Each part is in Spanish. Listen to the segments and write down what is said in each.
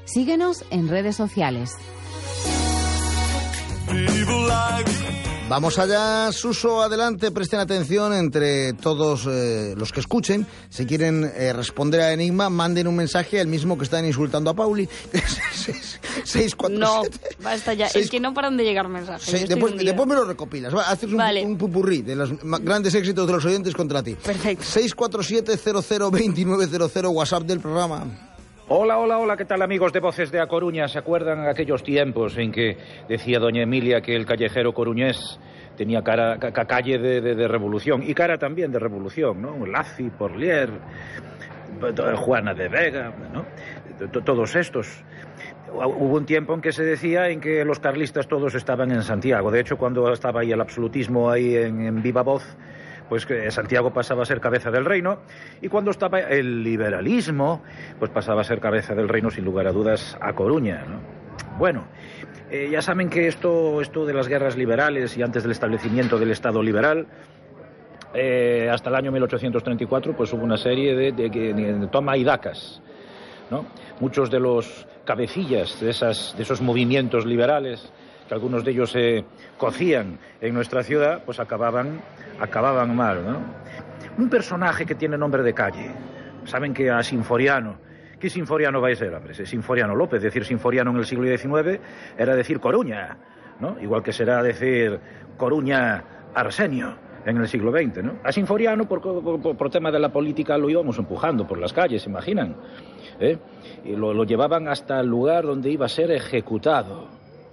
Síguenos en redes sociales. Vamos allá, Suso, adelante, presten atención entre todos los que escuchen. Si quieren responder a Enigma, manden un mensaje al mismo que están insultando a Pauli. 647. No, basta ya, es que no paran de llegar mensajes. Después me lo recopilas, haces un pupurrí de los grandes éxitos de los oyentes contra ti. Perfecto. 647-002900, WhatsApp del programa. Hola, ¿qué tal, amigos de Voces de A Coruña? ¿Se acuerdan aquellos tiempos en que decía doña Emilia que el callejero coruñés tenía calle de revolución y cara también de revolución, ¿no? Laci, Porlier, Juana de Vega, ¿no? Todos estos. Hubo un tiempo en que se decía en que los carlistas todos estaban en Santiago. De hecho, cuando estaba ahí el absolutismo ahí en viva voz, pues que Santiago pasaba a ser cabeza del reino, y cuando estaba el liberalismo, pues pasaba a ser cabeza del reino, sin lugar a dudas, A Coruña, ¿no? Bueno, ya saben que esto de las guerras liberales y antes del establecimiento del Estado liberal, hasta el año 1834, pues hubo una serie de toma y dacas, ¿no? Muchos de los cabecillas de esos movimientos liberales, que algunos de ellos se cocían en nuestra ciudad, pues acababan mal, ¿no? Un personaje que tiene nombre de calle. Saben que a Sinforiano, ¿qué Sinforiano va a ser, hombre? Es Sinforiano López. Decir Sinforiano en el siglo XIX era decir Coruña, ¿no? Igual que será decir Coruña Arsenio en el siglo XX, ¿no? A Sinforiano, por tema de la política, lo íbamos empujando por las calles, ¿se imaginan? Y lo llevaban hasta el lugar donde iba a ser ejecutado.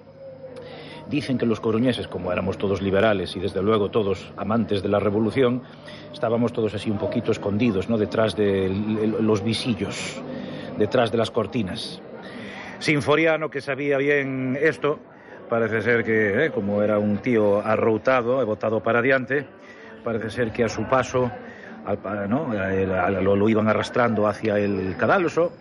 Dicen que los coruñeses, como éramos todos liberales y desde luego todos amantes de la revolución, estábamos todos así un poquito escondidos, ¿no? Detrás de los visillos, detrás de las cortinas. Sinforiano, que sabía bien esto, parece ser que, como era un tío arroutado, votado para adiante, parece ser que a su paso, ¿no? lo iban arrastrando hacia el cadalso.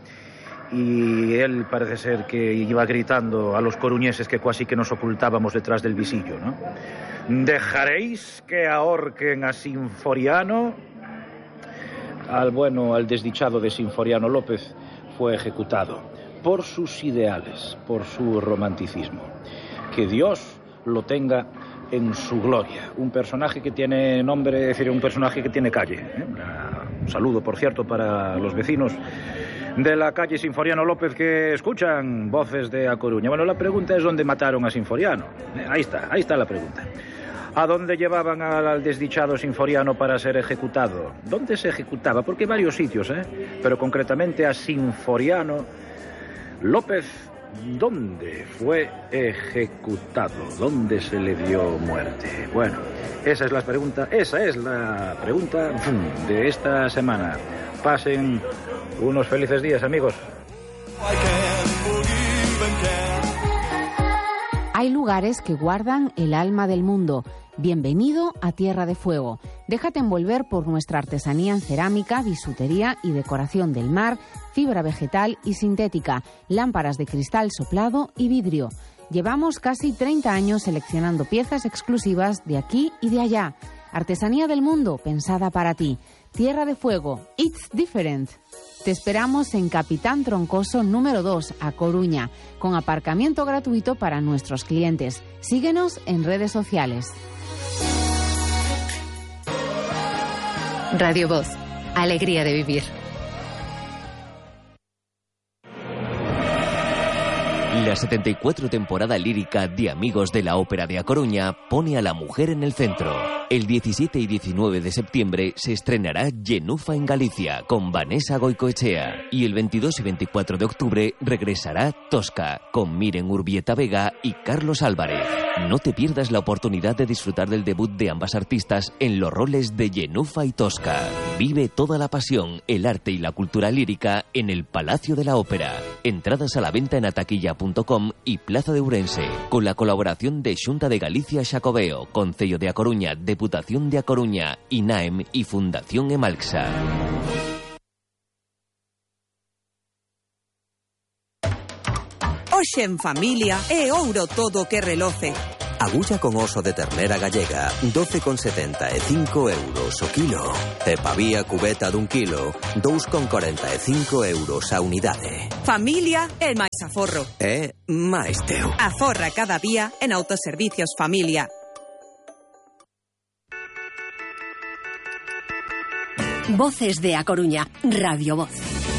Y él parece ser que iba gritando a los coruñeses que casi que nos ocultábamos detrás del visillo, ¿no? ¿Dejaréis que ahorquen a Sinforiano? Al desdichado de Sinforiano López fue ejecutado por sus ideales, por su romanticismo. Que Dios lo tenga en su gloria. Un personaje que tiene nombre, es decir, un personaje que tiene calle, ¿eh? Un saludo, por cierto, para los vecinos de la calle Sinforiano López que escuchan Voces de A Coruña. Bueno, la pregunta es ¿dónde mataron a Sinforiano? Ahí está la pregunta. ¿A dónde llevaban al desdichado Sinforiano para ser ejecutado? ¿Dónde se ejecutaba? Porque hay varios sitios, pero concretamente a Sinforiano López, ¿dónde fue ejecutado? ¿Dónde se le dio muerte? Bueno, esa es la pregunta de esta semana. Pasen unos felices días, amigos. Hay lugares que guardan el alma del mundo. Bienvenido a Tierra de Fuego. Déjate envolver por nuestra artesanía en cerámica, bisutería y decoración del mar, fibra vegetal y sintética, lámparas de cristal soplado y vidrio. Llevamos casi 30 años seleccionando piezas exclusivas de aquí y de allá. Artesanía del mundo pensada para ti. Tierra de Fuego. It's different. Te esperamos en Capitán Troncoso número 2, A Coruña, con aparcamiento gratuito para nuestros clientes. Síguenos en redes sociales. Radio Voz. Alegría de vivir. La 74 temporada lírica de Amigos de la Ópera de A Coruña pone a la mujer en el centro. El 17 y 19 de septiembre se estrenará Genufa en Galicia con Vanessa Goicoechea y el 22 y 24 de octubre regresará Tosca con Miren Urbieta Vega y Carlos Álvarez. No te pierdas la oportunidad de disfrutar del debut de ambas artistas en los roles de Genufa y Tosca. Vive toda la pasión, el arte y la cultura lírica en el Palacio de la Ópera. Entradas a la venta en ataquilla.com y Plaza de Ourense, con la colaboración de Xunta de Galicia Xacobeo, Concello de A Coruña, Deputación de A Coruña, INAEM y Fundación Emalxa. Hoxe en familia é ouro todo que reloce. Agulla con oso de ternera gallega, 12,75 € o kilo. E pavía cubeta dun kilo, 2,45 € a unidade. Familia é máis aforro. É máis teu. Aforra cada día en Autoservicios Familia. Voces de A Coruña, Radio Voz.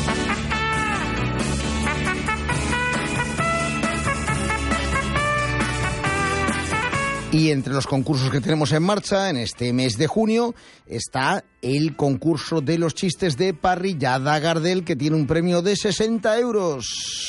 Y entre los concursos que tenemos en marcha en este mes de junio está el concurso de los chistes de Parrillada Gardel, que tiene un premio de 60 €.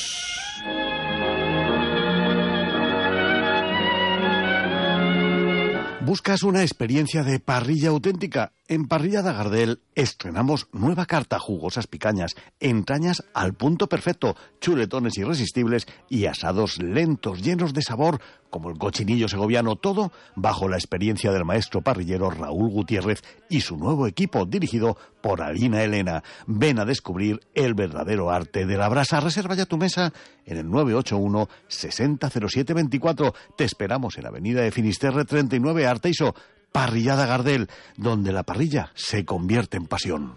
¿Buscas una experiencia de parrilla auténtica? En Parrillada Gardel estrenamos nueva carta, jugosas picañas, entrañas al punto perfecto, chuletones irresistibles y asados lentos, llenos de sabor, como el cochinillo segoviano, todo bajo la experiencia del maestro parrillero Raúl Gutiérrez y su nuevo equipo dirigido por Alina Elena. Ven a descubrir el verdadero arte de la brasa. Reserva ya tu mesa en el 981 60 07 24. Te esperamos en Avenida de Finisterre 39, Arteiso. Parrillada Gardel, donde la parrilla se convierte en pasión.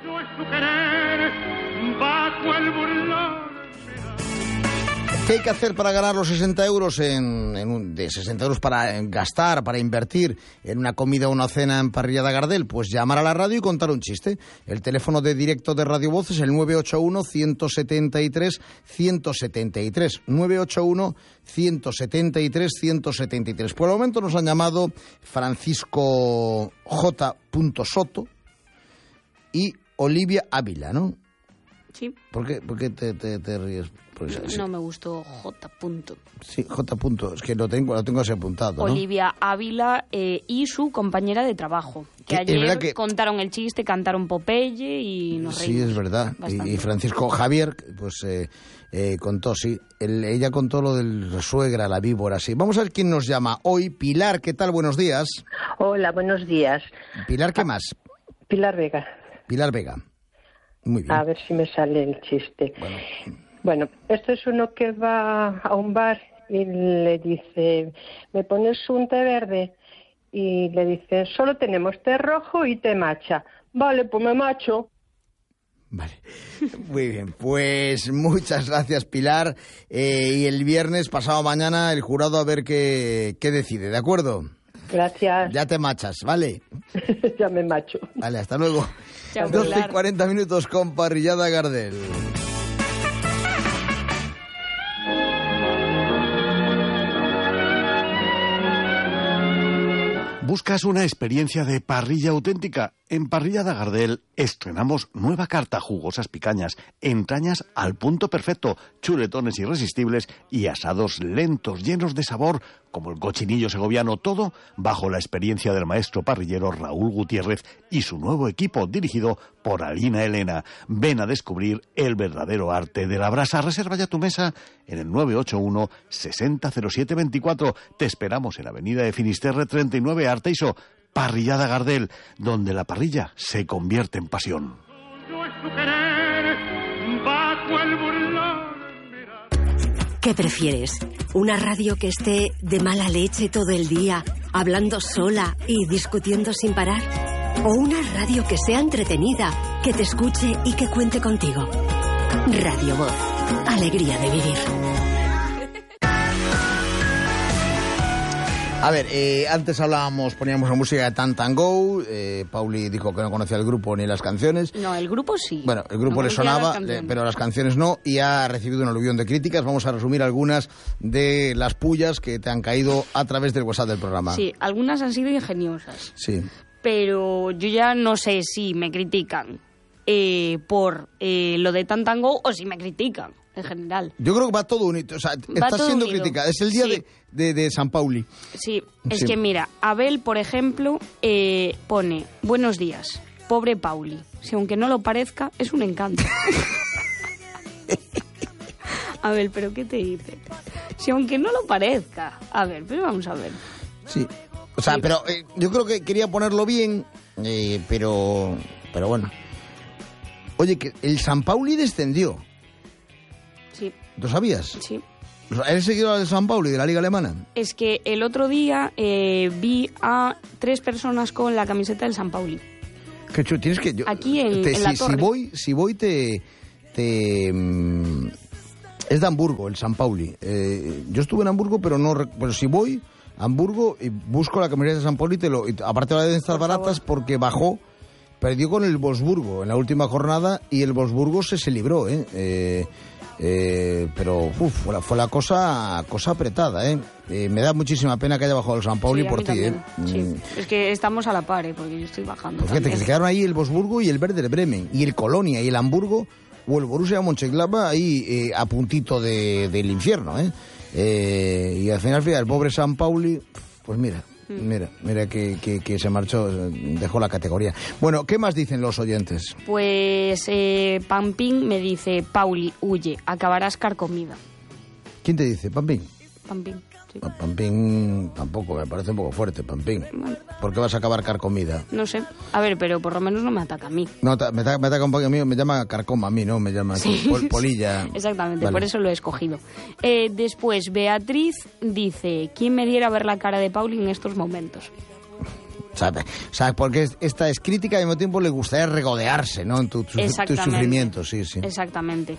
¿Qué hay que hacer para ganar los 60 €? De 60 € para gastar, para invertir en una comida o una cena en Parrillada Gardel? Pues llamar a la radio y contar un chiste. El teléfono de directo de Radio Voz es el 981 173 173. 981 173 173. Por el momento nos han llamado Francisco J. Soto y Olivia Ávila, ¿no? Sí. ¿Por qué te ríes? Pues, no me gustó J. Sí, J. Es que lo tengo así apuntado, ¿no? Olivia Ávila y su compañera de trabajo. Que ayer contaron el chiste, cantaron Popeye y nos reímos. Sí, es verdad. Y Francisco Javier, pues contó, sí. Ella contó lo de la suegra, la víbora, sí. Vamos a ver quién nos llama hoy. Pilar, ¿qué tal? Buenos días. Hola, buenos días. Pilar, ¿qué más? Pilar Vega. Pilar Vega. Muy bien. A ver si me sale el chiste. Bueno, esto es uno que va a un bar y le dice, ¿me pones un té verde? Y le dice, solo tenemos té rojo y té matcha. Vale, pues me macho. Vale, muy bien, pues muchas gracias, Pilar. Y el viernes, pasado mañana, el jurado a ver qué decide, ¿de acuerdo? Gracias. Ya te machas, ¿vale? Ya me macho. Vale, hasta luego. Chao, 12:40 con Parrillada Gardel. ¿Buscas una experiencia de parrilla auténtica? En Parrillada Gardel estrenamos nueva carta, jugosas picañas, entrañas al punto perfecto, chuletones irresistibles y asados lentos, llenos de sabor, como el cochinillo segoviano, todo bajo la experiencia del maestro parrillero Raúl Gutiérrez y su nuevo equipo dirigido por Alina Elena. Ven a descubrir el verdadero arte de la brasa. Reserva ya tu mesa en el 981 60 07 24. Te esperamos en Avenida de Finisterre 39, Arteiso. Parrillada Gardel, donde la parrilla se convierte en pasión. ¿Qué prefieres? ¿Una radio que esté de mala leche todo el día, hablando sola y discutiendo sin parar? ¿O una radio que sea entretenida, que te escuche y que cuente contigo? Radio Voz, alegría de vivir. A ver, antes poníamos la música de Tantango. Pauli dijo que no conocía el grupo ni las canciones. No, el grupo sí. Bueno, el grupo le sonaba, pero las canciones no, y ha recibido un aluvión de críticas. Vamos a resumir algunas de las pullas que te han caído a través del WhatsApp del programa. Sí, algunas han sido ingeniosas. Sí. Pero yo ya no sé si me critican por lo de Tantango o si me critican en general. Yo creo que va todo unido, o sea, está siendo crítica. Es el día de San Pauli. Sí, es que mira, Abel, por ejemplo, pone, buenos días, pobre Pauli. Si aunque no lo parezca, es un encanto. Abel, ¿pero qué te dice? Si aunque no lo parezca. A ver, pero vamos a ver. Sí, o sea, pero yo creo que quería ponerlo bien, pero bueno. Oye, que el San Pauli descendió. Sí. ¿Lo sabías? Sí. ¿Eres seguidor del San Pauli, de la Liga Alemana? Es que el otro día vi a 3 personas con la camiseta del San Pauli. Que tienes que... Aquí en la torre. Si voy te es de Hamburgo, el San Pauli. Yo estuve en Hamburgo, pero si voy a Hamburgo y busco la camiseta de San Pauli, aparte deben estar baratas porque perdió con el Wolfsburgo en la última jornada y el Wolfsburgo se libró, pero fue la cosa apretada, me da muchísima pena que haya bajado el San Pauli por ti, Sí. Es que estamos a la par, porque yo estoy bajando. Pues fíjate que se quedaron ahí el Wolfsburgo y el Werder Bremen y el Colonia y el Hamburgo o el Borussia Mönchengladbach ahí a puntito del infierno, y al final el pobre San Pauli, pues mira que se marchó, dejó la categoría. Bueno, ¿qué más dicen los oyentes? Pues Pampín me dice: Pauli, huye, acabarás carcomida. ¿Quién te dice? ¿Pampín? Pampín, sí. Pampín tampoco, me parece un poco fuerte, Pampín. Bueno. ¿Por qué vas a acabar carcomida? No sé. A ver, pero por lo menos no me ataca a mí. No, me ataca un poco a mí, me llama carcoma a mí, ¿no? Me llama polilla. Exactamente, vale. Por eso lo he escogido. Después, Beatriz dice: ¿quién me diera ver la cara de Pauli en estos momentos? ¿Sabes? Porque esta es crítica y al mismo tiempo le gustaría regodearse, ¿no? En tu sufrimiento, sí. Exactamente.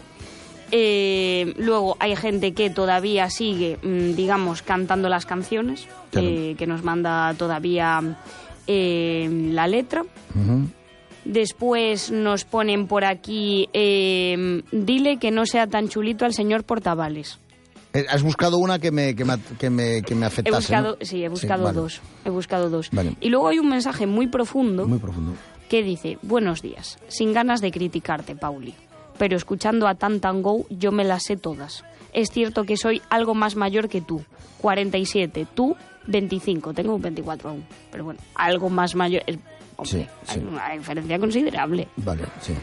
Luego hay gente que todavía sigue, digamos, cantando las canciones, claro. Que nos manda todavía la letra. Uh-huh. Después nos ponen por aquí: dile que no sea tan chulito al señor Portavales. ¿Has buscado una que me afectase? He buscado vale. dos. He buscado dos. Vale. Y luego hay un mensaje muy profundo. Muy profundo. Que dice: buenos días, sin ganas de criticarte, Pauli, pero escuchando a Tantango yo me las sé todas. Es cierto que soy algo más mayor que tú, 47, tú 25, tengo 24 aún, pero bueno, algo más mayor, hombre, hay una diferencia considerable. Vale, sí.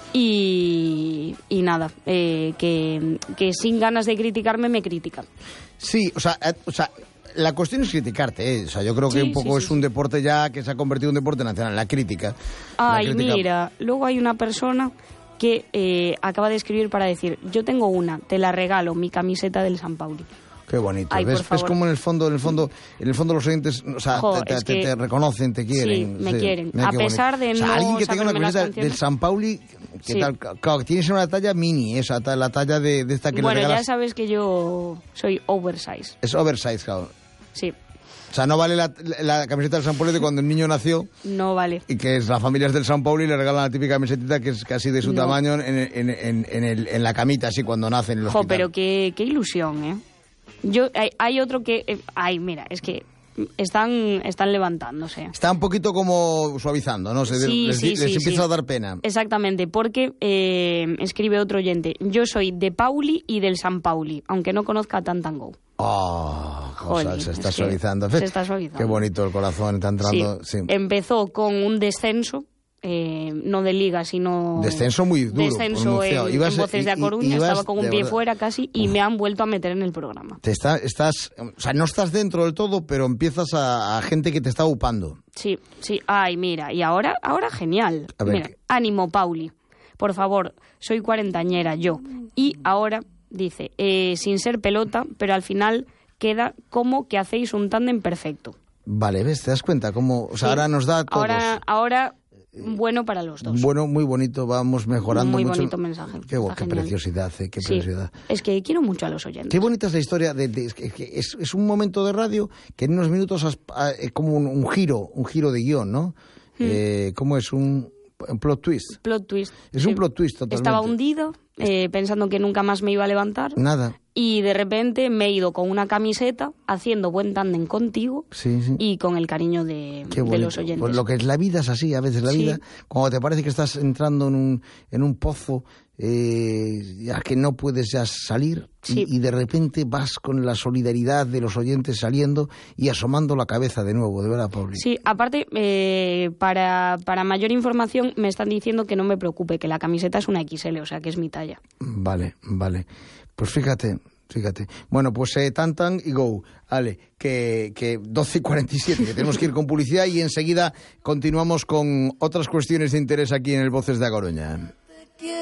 Y nada, que sin ganas de criticarme me critican. Sí, o sea, la cuestión es criticarte, O sea, yo creo que un poco es un deporte ya que se ha convertido en un deporte nacional, la crítica. Ay, mira, luego hay una persona que acaba de escribir para decir: yo tengo una, te la regalo, mi camiseta del San Pauli. Qué bonito. Ay, ¿Ves como en el fondo los oyentes, o sea, te reconocen, te quieren? Sí, me quieren. Mira, a pesar de no alguien que tenga una camiseta del San Pauli, claro, tienes una talla mini, la talla de esta que le regalas. Bueno, ya sabes que yo soy oversize. Es oversize, claro. Sí. O sea, no vale la camiseta del San Pauli de cuando el niño nació. No vale. Y que la familia es del San Pauli y le regalan la típica camisetita que es casi de su tamaño en la camita, así cuando nace en el hospital. Pero qué ilusión, ¿eh? Hay otro que... mira, es que están levantándose. Está un poquito como suavizando, ¿no? Les empieza a dar pena. Exactamente, porque escribe otro oyente: yo soy de Pauli y del San Pauli, aunque no conozca a Tantango. Se está suavizando. Se está suavizando. Qué bonito el corazón, está entrando. Sí. Empezó con un descenso, no de liga, sino... Descenso muy duro. Descenso en Voces de A Coruña, estaba con un pie fuera casi y me han vuelto a meter en el programa. O sea, no estás dentro del todo, pero empiezas a gente que te está upando. Sí. Ay, mira, y ahora genial. A ver, mira, ánimo, Pauli. Por favor, soy cuarentañera yo. Y ahora, dice, sin ser pelota, pero al final queda como que hacéis un tándem perfecto. Vale, ¿ves? ¿Te das cuenta? O sea, ahora nos da a todos. Ahora bueno para los dos. Bueno, muy bonito, vamos mejorando muy mucho. Muy bonito mensaje. Qué preciosidad, qué preciosidad. Es que quiero mucho a los oyentes. Qué bonita es la historia. Es un momento de radio que en unos minutos como un giro de guión, ¿no? ¿Cómo es? Un plot twist. Plot twist. Es un plot twist totalmente. Estaba hundido, pensando que nunca más me iba a levantar. Nada. Y de repente me he ido con una camiseta, haciendo buen tándem contigo y con el cariño de los oyentes. Pues lo que es la vida es así, a veces la vida, cuando te parece que estás entrando en un pozo ya que no puedes ya salir y de repente vas con la solidaridad de los oyentes saliendo y asomando la cabeza de nuevo, de verdad, Pauli. Sí, aparte, para mayor información me están diciendo que no me preocupe, que la camiseta es una XL, o sea que es mi talla. Vale. Pues fíjate. Bueno, pues Tantan y go. Vale, que 12:47, que tenemos que ir con publicidad y enseguida continuamos con otras cuestiones de interés aquí en el Voces de A Coruña.